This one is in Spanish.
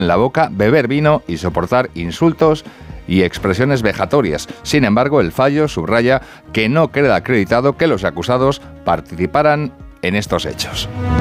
en la boca, beber vino y soportar insultos y expresiones vejatorias. Sin embargo, el fallo subraya que no queda acreditado que los acusados participaran en estos hechos.